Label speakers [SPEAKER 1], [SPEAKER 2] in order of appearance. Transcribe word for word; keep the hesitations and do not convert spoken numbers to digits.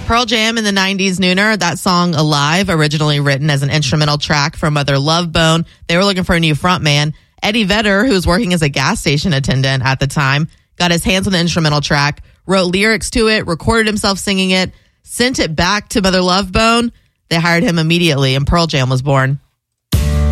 [SPEAKER 1] Pearl Jam in the nineties, Nooner, that song Alive, originally written as an instrumental track for Mother Love Bone. They were looking for a new frontman. Eddie Vedder, who was working as a gas station attendant at the time, got his hands on the instrumental track, wrote lyrics to it, recorded himself singing it, sent it back to Mother Love Bone. They hired him immediately, and Pearl Jam was born.